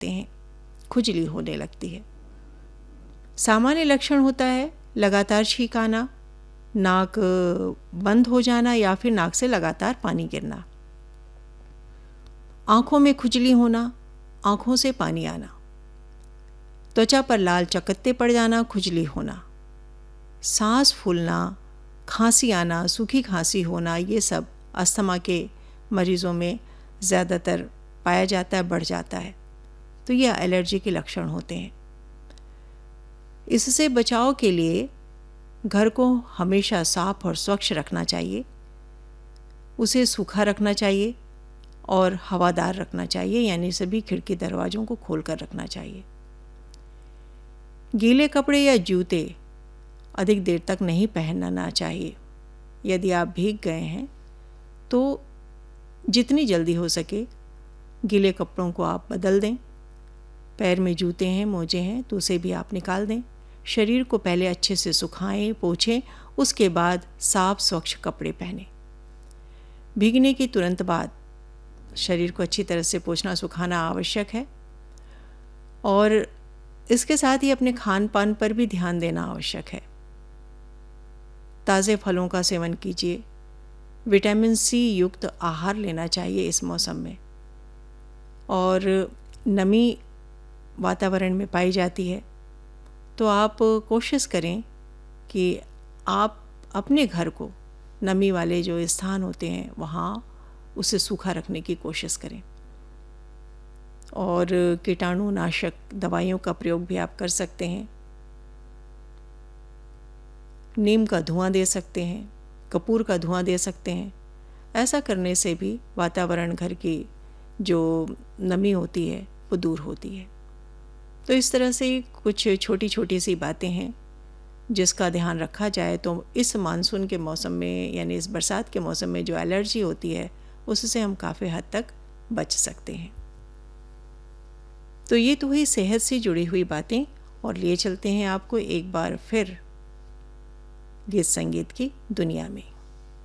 लगते हैं, खुजली होने लगती है। सामान्य लक्षण होता है लगातार छींक आना, नाक बंद हो जाना या फिर नाक से लगातार पानी गिरना, आँखों में खुजली होना, आँखों से पानी आना, त्वचा पर लाल चकत्ते पड़ जाना, खुजली होना, सांस फूलना, खांसी आना, सूखी खांसी होना, ये सब अस्थमा के मरीज़ों में ज़्यादातर पाया जाता है, बढ़ जाता है। तो ये एलर्जी के लक्षण होते हैं। इससे बचाव के लिए घर को हमेशा साफ और स्वच्छ रखना चाहिए, उसे सूखा रखना चाहिए और हवादार रखना चाहिए, यानी सभी खिड़की दरवाज़ों को खोलकर रखना चाहिए। गीले कपड़े या जूते अधिक देर तक नहीं पहनना चाहिए। यदि आप भीग गए हैं तो जितनी जल्दी हो सके गीले कपड़ों को आप बदल दें। पैर में जूते हैं, मोजे हैं तो उसे भी आप निकाल दें। शरीर को पहले अच्छे से सुखाएं, पोंछें, उसके बाद साफ स्वच्छ कपड़े पहनें। भीगने की तुरंत बाद शरीर को अच्छी तरह से पोंछना सुखाना आवश्यक है और इसके साथ ही अपने खान पान पर भी ध्यान देना आवश्यक है। ताज़े फलों का सेवन कीजिए, विटामिन सी युक्त आहार लेना चाहिए इस मौसम में, और नमी वातावरण में पाई जाती है तो आप कोशिश करें कि आप अपने घर को नमी वाले जो स्थान होते हैं वहाँ उसे सूखा रखने की कोशिश करें। और कीटाणुनाशक दवाइयों का प्रयोग भी आप कर सकते हैं। नीम का धुआं दे सकते हैं, कपूर का धुआं दे सकते हैं। ऐसा करने से भी वातावरण, घर की जो नमी होती है वो दूर होती है। तो इस तरह से कुछ छोटी छोटी सी बातें हैं जिसका ध्यान रखा जाए तो इस मानसून के मौसम में, यानी इस बरसात के मौसम में जो एलर्जी होती है उससे हम काफ़ी हद तक बच सकते हैं। तो ये तो हुई सेहत से जुड़ी हुई बातें, और लिए चलते हैं आपको एक बार फिर गीत संगीत की दुनिया में।